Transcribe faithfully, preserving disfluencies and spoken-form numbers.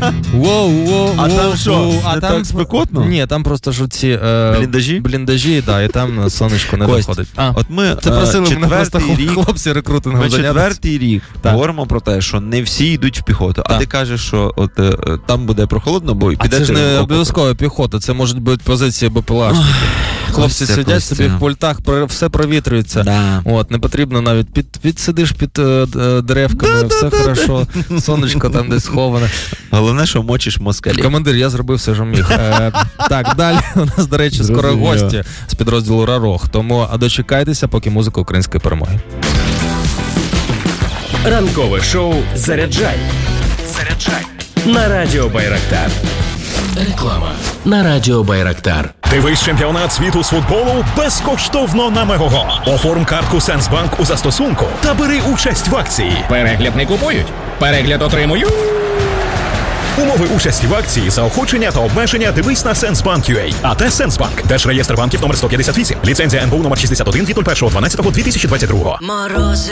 Воу, воу, А там що, а не там так спекотно? Ні, там просто ж ці е... бліндажі? Бліндажі, да, і там сонечко не Кость, доходить. А, от ми це просили е, мене просто четвертий рік, хлопці рекрутингом ми зайнятися. четвертий рік Так. говоримо про те, що не всі йдуть в піхоту. А Так. ти кажеш, що от е, там буде прохолодно, бо А підете це ж в не окопи. обов'язково піхота, це можуть бути позиції БПЛАшників. Хлопці Костя, сидять Костя. собі в пультах, про- все провітрюється. Да. От, не потрібно навіть під, підсидиш під е, д- деревками, все хорошо, сонечко там десь сховане. Головне, що мочиш москалів. Командир, я зробив все, що міг. Е, так, далі у нас, до речі, скоро Зрозуміло. гості з підрозділу «Рарох», тому дочекайтеся, поки музика української перемоги. Ранкове шоу «Заряджай». Заряджай. На радіо Байрактар. Реклама. На радіо Байрактар. Дивись чемпіонат світу з футболу безкоштовно на Мегого. Оформ картку Сенсбанк у застосунку та бери участь в акції. Перегляд не купують. Перегляд отримують. Умови участі в акції, заохочення та обмеження дивись на Сенсбанк.ua. АТ Сенсбанк. Держреєстр банків номер сто п'ятдесят вісім. Ліцензія ен бе у номер шістдесят один від першого дванадцятого дві тисячі двадцять другого. Морози.